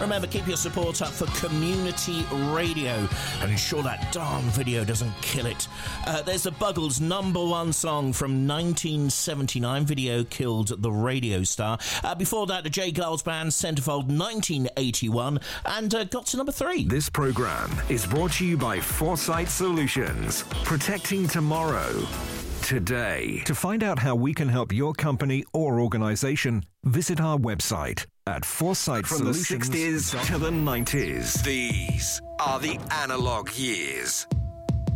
Remember, keep your support up for community radio and ensure that darn video doesn't kill it. There's the Buggles' #1 song from 1979. Video killed the radio star. Before that, the J. Giles Band, Centerfold, 1981, and got to #3. This program is brought to you by Foresight Solutions, protecting tomorrow today. To find out how we can help your company or organization, visit our website at foresightsolutions.com. From the 60s to the 90s, these are the analog years.